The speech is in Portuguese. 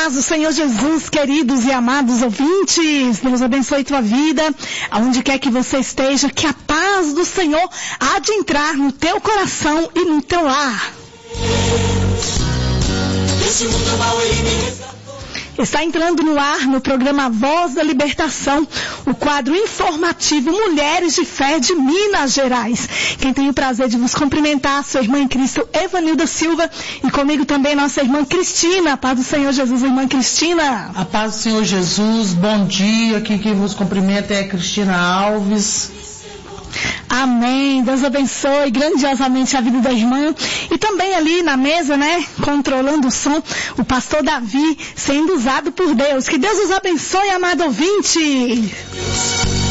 paz do Senhor Jesus, queridos e amados ouvintes. Deus abençoe tua vida, aonde quer que você esteja, que a paz do Senhor há de entrar no teu coração e no teu lar. Está entrando no ar, no programa Voz da Libertação, o quadro informativo Mulheres de Fé de Minas Gerais. Quem tem o prazer de vos cumprimentar, sua irmã em Cristo, Evanilda Silva, e comigo também nossa irmã Cristina. A paz do Senhor Jesus, irmã Cristina. A paz do Senhor Jesus, bom dia. Aqui quem vos cumprimenta é a Cristina Alves. Amém. Deus abençoe grandiosamente a vida da irmã. E também ali na mesa, controlando o som, o pastor Davi, sendo usado por Deus. Que Deus os abençoe, amado ouvinte.